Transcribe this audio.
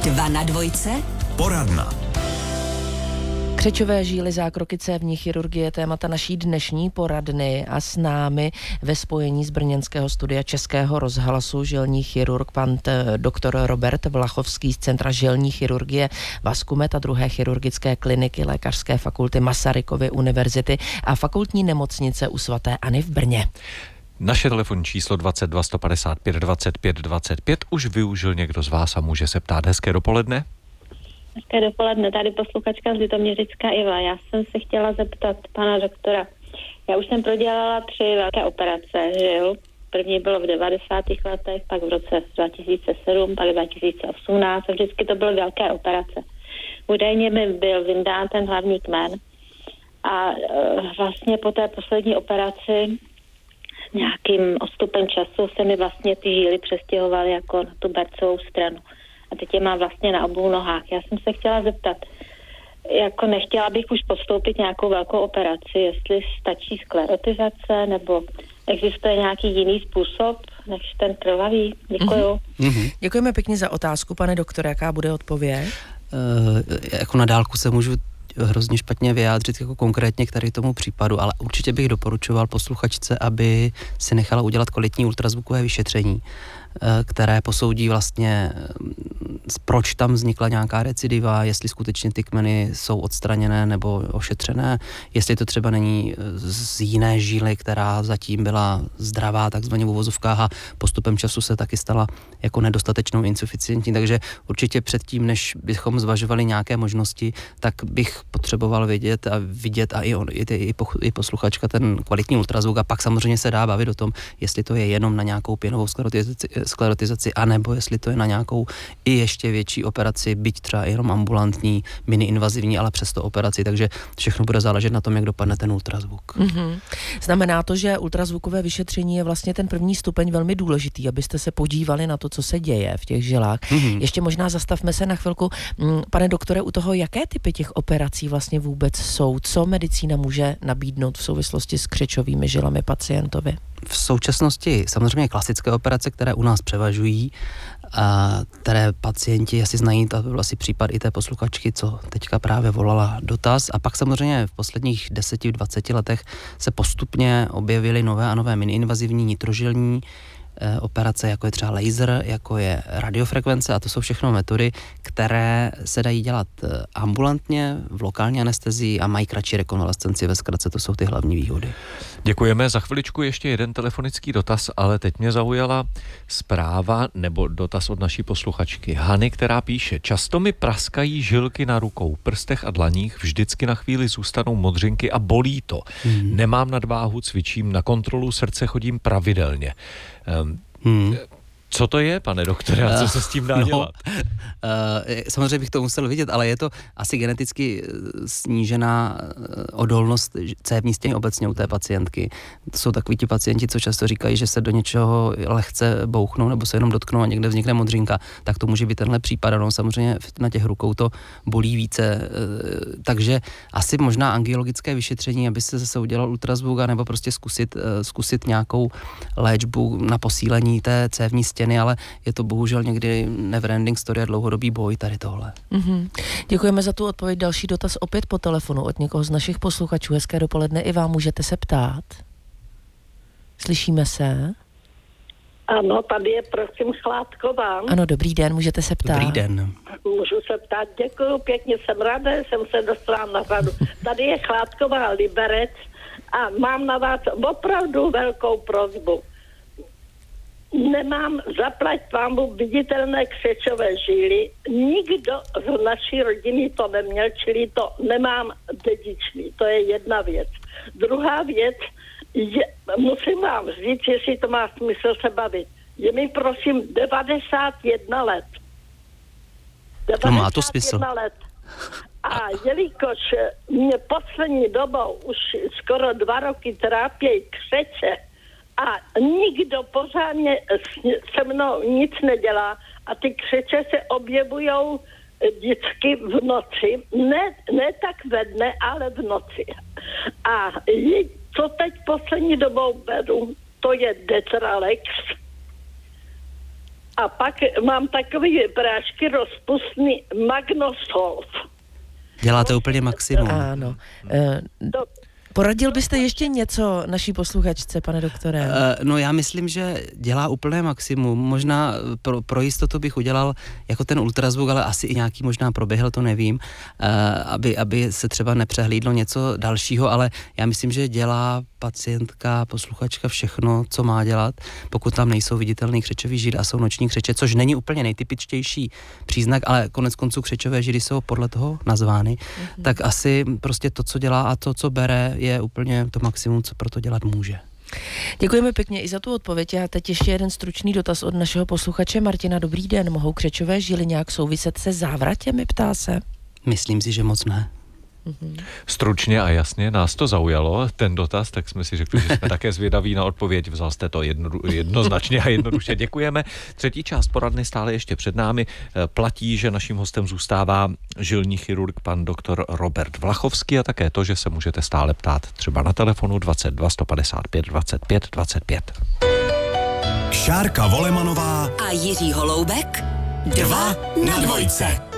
2 na dvojce. Poradna. Křečové žíly, zákroky cévní chirurgie, témata naší dnešní poradny a s námi ve spojení z brněnského studia Českého rozhlasu žilní chirurg pan doktor Robert Vlachovský z Centra žilní chirurgie Vaskumet a 2. chirurgické kliniky Lékařské fakulty Masarykovy univerzity a fakultní nemocnice u svaté Anny v Brně. Naše telefonní číslo 22 155 25 25 už využil někdo z vás a může se ptát. Hezké dopoledne. Hezké dopoledne, tady posluchačka z Litoměřická Iva. Já jsem se chtěla zeptat pana doktora. Já už jsem prodělala 3 velké operace žil. První bylo v 90. letech, pak v roce 2007, pak 2018. A vždycky to byly velké operace. Údajně mi byl vyndán ten hlavní kmen. A vlastně po té poslední operaci nějakým odstupem času se mi vlastně ty žíly přestěhovaly jako na tu bercovou stranu. A teď je mám vlastně na obou nohách. Já jsem se chtěla zeptat, jako nechtěla bych už podstoupit nějakou velkou operaci, jestli stačí sklerotizace, nebo existuje nějaký jiný způsob, než ten krvavý. Děkuju. Mm-hmm. Děkujeme pěkně za otázku, pane doktore, jaká bude odpověď? Jako na dálku se můžu hrozně špatně vyjádřit jako konkrétně k tady tomu případu, ale určitě bych doporučoval posluchačce, aby si nechala udělat kvalitní ultrazvukové vyšetření, které posoudí vlastně, proč tam vznikla nějaká recidiva, jestli skutečně ty kmeny jsou odstraněné nebo ošetřené, jestli to třeba není z jiné žíly, která zatím byla zdravá, takzvaně v uvozovkách a postupem času se taky stala jako nedostatečnou insuficientní. Takže určitě předtím, než bychom zvažovali nějaké možnosti, tak bych potřeboval vědět a vidět a i posluchačka ten kvalitní ultrazvuk a pak samozřejmě se dá bavit o tom, jestli to je jenom na nějakou pěnovou sklerotizaci, anebo jestli to je na nějakou i ještě větší operaci, byť třeba jenom ambulantní, mini-invazivní, ale přesto operaci, takže všechno bude záležet na tom, jak dopadne ten ultrazvuk. Mm-hmm. Znamená to, že ultrazvukové vyšetření je vlastně ten první stupeň velmi důležitý, abyste se podívali na to, co se děje v těch žilách. Mm-hmm. Ještě možná zastavme se na chvilku, pane doktore, u toho, jaké typy těch operací vlastně vůbec jsou, co medicína může nabídnout v souvislosti s křečovými žilami pacientovi? V současnosti samozřejmě klasické operace, které u nás převažují, a které pacienti asi znají, to byl asi případ i té posluchačky, co teďka právě volala dotaz. A pak samozřejmě v posledních 10-20 letech se postupně objevily nové a nové miniinvazivní nitrožilní operace, jako je třeba laser, jako je radiofrekvence a to jsou všechno metody, které se dají dělat ambulantně, v lokální anestezii a mají kratší rekonvalescenci, ve zkratce to jsou ty hlavní výhody. Děkujeme, za chviličku ještě jeden telefonický dotaz, ale teď mě zaujala zpráva nebo dotaz od naší posluchačky Hany, která píše: často mi praskají žilky na rukou, prstech a dlaních, vždycky na chvíli zůstanou modřinky a bolí to. Nemám nadváhu, cvičím, na kontrolu srdce chodím pravidelně. Co to je, pane doktore, a co se s tím dá dělat? Samozřejmě bych to musel vidět, ale je to asi geneticky snížená odolnost cévní stěny obecně u té pacientky. To jsou takoví ti pacienti, co často říkají, že se do něčeho lehce bouchnou nebo se jenom dotknou a někde vznikne modřinka, tak to může být tenhle případ. No, samozřejmě na těch rukou to bolí více, takže asi možná angiologické vyšetření, aby se zase udělal ultrazvuk, nebo prostě zkusit nějakou léčbu na posílení té cévní stěny, ale je to bohužel někdy neverending story a dlouhodobý boj tady tohle. Mm-hmm. Děkujeme za tu odpověď. Další dotaz opět po telefonu od někoho z našich posluchačů. Hezké dopoledne i vám, můžete se ptát. Slyšíme se? Ano, tady je prosím Chládková. Ano, dobrý den, můžete se ptát. Dobrý den. Můžu se ptát, děkuju pěkně, jsem ráda, jsem se dostala na řadu. Tady je Chládková Liberec a mám na vás opravdu velkou prosbu. Nemám zaplať pámbu viditelné křečové žíly. Nikdo z naší rodiny to neměl, čili to nemám dedičný. To je jedna věc. Druhá věc, musím vám říct, jestli to má smysl se bavit. Je mi prosím 91 let. 91 má to smysl. let. A jelikož mě poslední dobou už skoro 2 roky trápějí křeče, a nikdo pořádně se mnou nic nedělá a ty křeče se objevujou vždycky v noci. Ne tak ve dne, ale v noci. A co teď poslední dobou beru, to je Detralex. A pak mám takový prášky rozpustný Magnosolv. Děláte úplně maximum. Ano. To, Poradil byste ještě něco naší posluchačce, pane doktore? No já myslím, že dělá úplné maximum. Možná pro jistotu bych udělal jako ten ultrazvuk, ale asi i nějaký možná proběhl, to nevím, aby se třeba nepřehlídlo něco dalšího, ale já myslím, že dělá pacientka, posluchačka všechno, co má dělat, pokud tam nejsou viditelný křečový žíly a jsou noční křeče, což není úplně nejtypičtější příznak, ale konec konců křečové žíly jsou podle toho nazvány, tak asi prostě to, co dělá a to, co bere, je úplně to maximum, co pro to dělat může. Děkujeme pěkně i za tu odpověď. A teď ještě jeden stručný dotaz od našeho posluchače Martina. Dobrý den, mohou křečové žíly nějak souviset se závratěmi, ptá se? Myslím si, že moc ne. Stručně a jasně nás to zaujalo, ten dotaz, tak jsme si řekli, že jsme také zvědaví na odpověď. Vzal jste to jednoznačně a jednoduše. Děkujeme. Třetí část poradny stále ještě před námi. Platí, že naším hostem zůstává žilní chirurg pan doktor Robert Vlachovský a také to, že se můžete stále ptát třeba na telefonu 22 155 25 25. Šárka Volemanová a Jiří Holoubek 2 na dvojce.